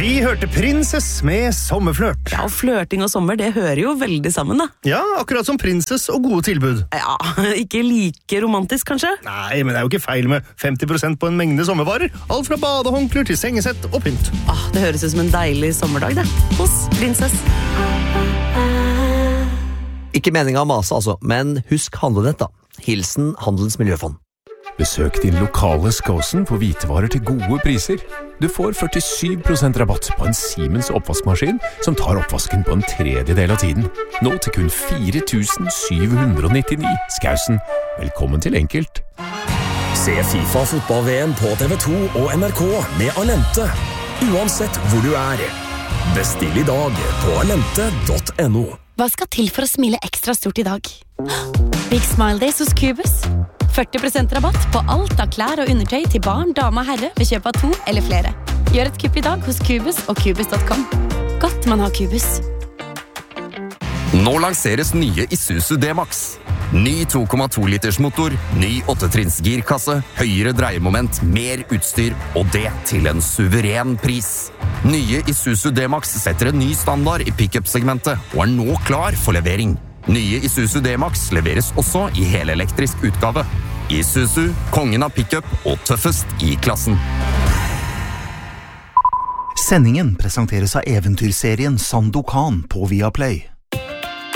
Vi hørte Princess med Sommerflørt. Ja, og flørting og sommer, det hører jo veldig sammen da. Ja, akkurat som Princess og gode tilbud. Ja, ikke like romantisk kanskje? Nei, men det er jo ikke feil med 50% på en mengde sommervarer. Alt fra badehåndklær til sengesett og pynt. Det høres ut som en deilig sommerdag det, hos Princess. Ikke meningen å mase altså, men husk handlenett da. Hilsen Handelens Miljøfond. Besøk din lokale Skåsen på hvitevarer til gode priser. Du får 47% rabatt på en Siemens oppvaskmaskin som tar oppvasken på en tredjedel av tiden. Nå til kun 4.799 Skåsen. Velkommen til enkelt. Se FIFA fotball-VM på TV2 og NRK med Alente. Uansett hvor du er. Bestill i dag på alente.no. Hva skal til for å smile ekstra stort i dag? Big Smile Days hos Cubus. 40% rabatt på alt av klær og undertøy til barn, dame og herre ved kjøp av 2 eller flere. Gjør et kupp i dag hos Cubus og Cubus.com. Godt man har Cubus. Nå lanseres nye Isuzu D-Max. Ny 2,2 liters motor, ny 8-trinns girkasse, høyere dreiemoment, mer utstyr, og det til en suveren pris. Nye Isuzu D-Max setter en ny standard i pick-up-segmentet, og er nå klar for levering. Nye Isuzu D-Max leveres også i helelektrisk utgave. Isuzu, kongen av pick-up og tøffest i klassen. Sendingen presenteres av eventyrserien Sandokan på Viaplay.